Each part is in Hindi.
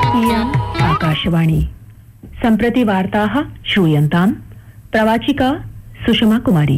इयम् आकाशवाणी सम्प्रति वार्ताः श्रूयन्ताम् प्रवाचिका सुषमा कुमारी।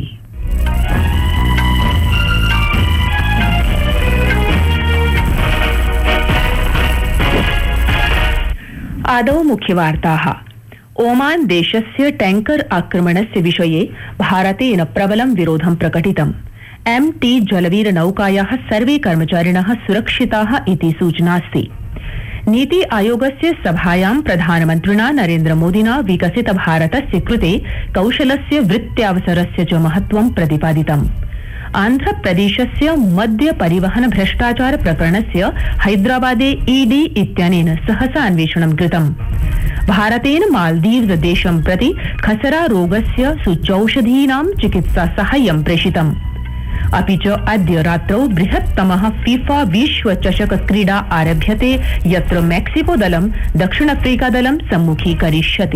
आदौ मुख्यवार्ताः। ओमान देशस्य टैंकर आक्रमणस्य विषये भारतेन प्रबलं विरोधं प्रकटितम्। MT जलवीर नौकायाः सर्वे कर्मचारिणः सुरक्षिताः इति सूचनास्ति। नीति आयोगस्य सभायां प्रधानमन्त्रिणा नरेन्द्र मोदिना विकसित भारतस्य कृते कौशलस्य वृत्त्यावसरस्य च महत्त्वं प्रतिपादितम्। आन्ध्रप्रदेशस्य मद्य परिवहन भ्रष्टाचार प्रकरणस्य हैदराबादे ईडी इत्यनेन सहसा अन्वेषणं कृतम्। भारतेन मालदीव्स देशं प्रति खसरा रोगस्य सूच्यौषधीनां चिकित्सा साहाय्यं प्रेषितम्। अपि च अद्य रात्रौ बृहत्तमः फीफा विश्व चषक क्रीडा आरभ्यते, यत्र मेक्सिको दलं दक्षिण अफ्रीका दलं सम्मुखीकरिष्यति।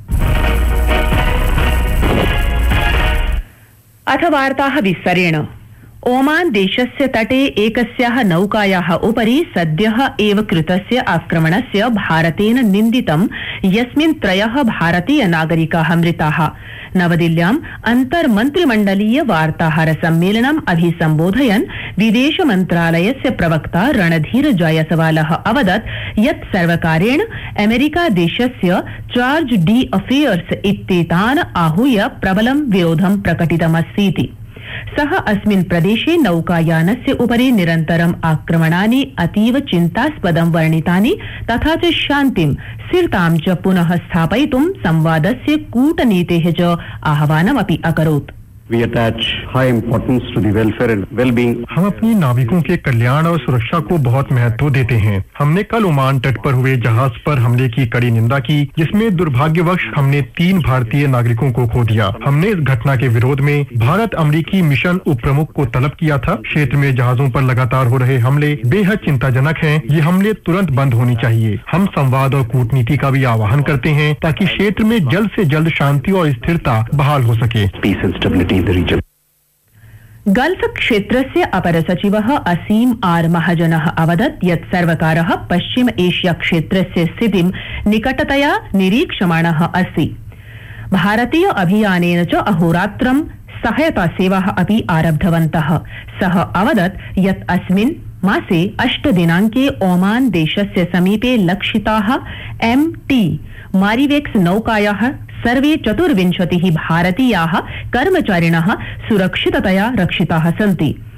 अथ वार्ताः विस्तरेण। ओमान देशस्य तटे एकस्याः नौकायाः उपरि सद्यः एव कृतस्य आक्रमणस्य भारतेन निन्दितं, यस्मिन् 3 भारतीय नागरिकाः मृताः। नवदिल्ल्याम् अन्तर्मन्त्रिमण्डलीय वार्ताहर सम्मेलनम् अभिसम्बोधयन् विदेश मन्त्रालयस्य प्रवक्ता रणधीर जायसवालः अवदत् यत् सर्वकारेण अमेरिका देशस्य चार्ज डी अफेयर्स इत्येतान् आहूय प्रबलं विरोधं प्रकटितमस्तीति। सः अस्मिन् प्रदेशे नौकायानस्य उपरि निरन्तरम् आक्रमणानि अतीव चिन्तास्पदं वर्णितानि, तथा च शान्तिं स्थिरतां च पुनः स्थापयितुं संवादस्य कूटनीतेः च आह्वानमपि अकरोत्। We attach high importance to the welfare and well-being. हम अपनी नाविकों के कल्याण और सुरक्षा को बहुत महत्व देते हैं। हमने कल ओमान तट पर हुए जहाज पर हमले की कड़ी निंदा की, जिसमें दुर्भाग्यवश हमने 3 भारतीय नागरिकों को खो दिया। हमने इस घटना के विरोध में भारत अमेरिकी मिशन उप प्रमुख को तलब किया था। क्षेत्र में जहाजों पर लगातार हो रहे हमले बेहद चिंताजनक हैं। ये हमले तुरंत बंद होनी चाहिए। हम संवाद और कूटनीति का भी आह्वान करते हैं ताकि क्षेत्र में जल्द से जल्द शांति और स्थिरता बहाल हो सके। Peace and stability in the region. Gulf क्षेत्रस्य अपर सचिवः असीम आर महाजनः अवदत् यत् सर्वकारः पश्चिम एशिया क्षेत्रस्य स्थितिं निकटतया निरीक्षमाणः अस्ति। भारतीय अभियानेन च अहोरात्रं सहायता सेवाः अपि आरब्धवन्तः। सः अवदत् यत् अस्मिन् मासे 8 दिनाङ्के ओमान देशस्य समीपे लक्षिताः MT मारिवेक्स नौकायाः सर्वे 24 भारतीयाः कर्मचारिणः सुरक्षिततया रक्षिताः सन्ति।